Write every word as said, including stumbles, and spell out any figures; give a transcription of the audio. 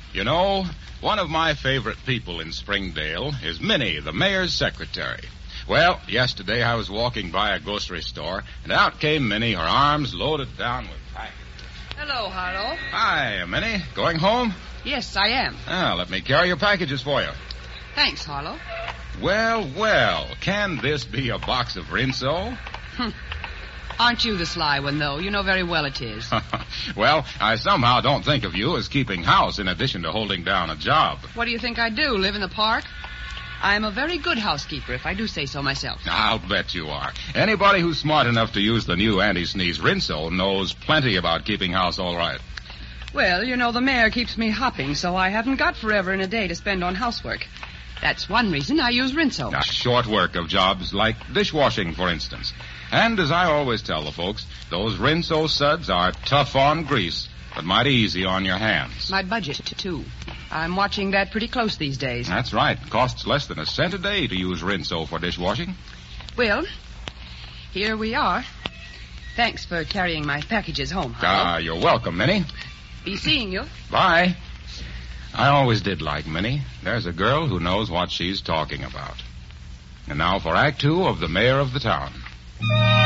You know, one of my favorite people in Springdale is Minnie, the mayor's secretary. Well, yesterday I was walking by a grocery store, and out came Minnie, her arms loaded down with packages. Hello, Harlow. Hi, Minnie. Going home? Yes, I am. Ah, let me carry your packages for you. Thanks, Harlow. Well, well, can this be a box of Rinso? Aren't you the sly one, though? You know very well it is. Well, I somehow don't think of you as keeping house in addition to holding down a job. What do you think I do, live in the park? I'm a very good housekeeper, if I do say so myself. I'll bet you are. Anybody who's smart enough to use the new anti-sneeze Rinso knows plenty about keeping house all right. Well, you know, the mayor keeps me hopping, so I haven't got forever in a day to spend on housework. That's one reason I use Rinso. A short work of jobs like dishwashing, for instance. And as I always tell the folks, those Rinso suds are tough on grease, but mighty easy on your hands. My budget, too. I'm watching that pretty close these days. That's right. Costs less than a cent a day to use Rinso for dishwashing. Well, here we are. Thanks for carrying my packages home, Harlow. Ah, you're welcome, Minnie. Be seeing you. Bye. I always did like Minnie. There's a girl who knows what she's talking about. And now for Act Two of The Mayor of the Town.